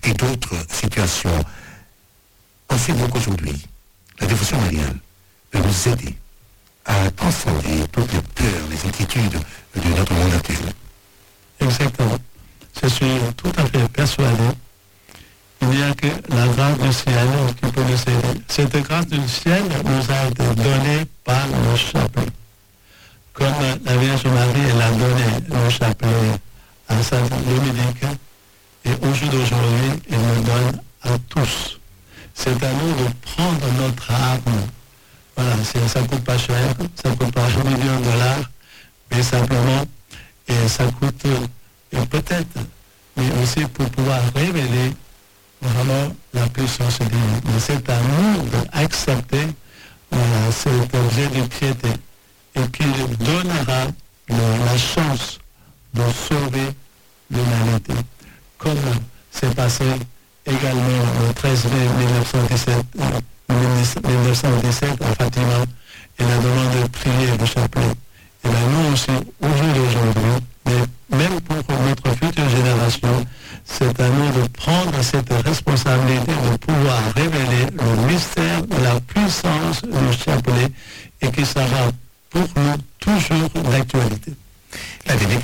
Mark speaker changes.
Speaker 1: et d'autres situations. On sait donc aujourd'hui, la dévotion mariale peut nous aider à transcender toutes les peurs, les inquiétudes de notre monde actuel.
Speaker 2: Exactement. Je suis tout à fait persuadé. Il n'y a que la grâce du ciel qui peut nous aider. Cette grâce du ciel nous a été donnée par le chapelet. Comme la Vierge Marie, elle a donné le chapelet à Saint Dominique, et au jour d'aujourd'hui, elle nous donne à tous. C'est à nous de prendre notre arme. Voilà, ça ne coûte pas cher, ça ne coûte pas $1 million, mais simplement, et ça coûte peut-être, mais aussi pour pouvoir révéler vraiment la puissance divine. Mais c'est à nous d'accepter cet objet de piété et qui donnera la chance de sauver l'humanité. Comme c'est passé également le 13 mai 1917 à Fatima, et la demande de prier le chapelet. Et bien nous aussi, au jour d'aujourd'hui, mais même pour notre future génération, c'est à nous de prendre cette responsabilité de pouvoir révéler le mystère de la puissance du chapelet et qui sera pour nous toujours d'actualité.
Speaker 1: La dédicace